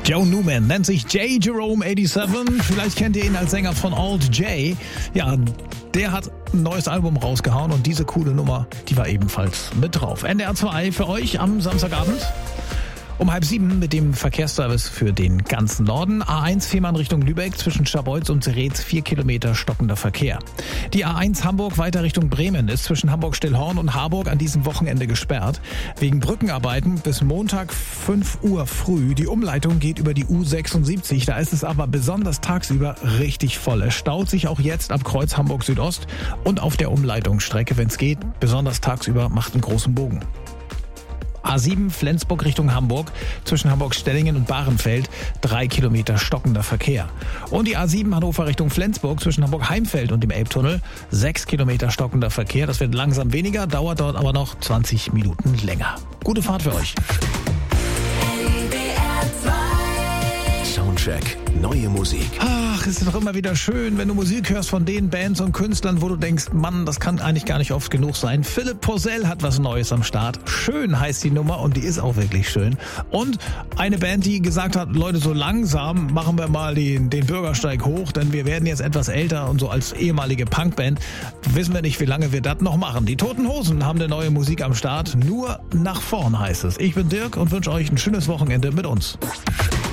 Joe Newman nennt sich J. Jerome 87. Vielleicht kennt ihr ihn als Sänger von Alt J. Ja, der hat ein neues Album rausgehauen und diese coole Nummer, die war ebenfalls mit drauf. NDR 2 für euch am Samstagabend. Um 6:30 mit dem Verkehrsservice für den ganzen Norden. A1 Fehmarn Richtung Lübeck zwischen Scharbeutz und Reetz 4 Kilometer stockender Verkehr. Die A1 Hamburg weiter Richtung Bremen ist zwischen Hamburg-Stillhorn und Harburg an diesem Wochenende gesperrt. Wegen Brückenarbeiten bis Montag 5 Uhr früh. Die Umleitung geht über die U76. Da ist es aber besonders tagsüber richtig voll. Es staut sich auch jetzt ab Kreuz Hamburg Südost und auf der Umleitungsstrecke, wenn es geht, besonders tagsüber macht einen großen Bogen. A7 Flensburg Richtung Hamburg, zwischen Hamburg-Stellingen und Bahrenfeld 3 Kilometer stockender Verkehr. Und die A7 Hannover Richtung Flensburg, zwischen Hamburg-Heimfeld und dem Elbtunnel 6 Kilometer stockender Verkehr. Das wird langsam weniger, dauert dort aber noch 20 Minuten länger. Gute Fahrt für euch. Soundcheck, neue Musik. Ach, es ist doch immer wieder schön, wenn du Musik hörst von den Bands und Künstlern, wo du denkst, Mann, das kann eigentlich gar nicht oft genug sein. Philipp Porzell hat was Neues am Start. Schön heißt die Nummer und die ist auch wirklich schön. Und eine Band, die gesagt hat, Leute, so langsam machen wir mal den Bürgersteig hoch, denn wir werden jetzt etwas älter und so als ehemalige Punkband wissen wir nicht, wie lange wir das noch machen. Die Toten Hosen haben eine neue Musik am Start. Nur nach vorn heißt es. Ich bin Dirk und wünsche euch ein schönes Wochenende mit uns.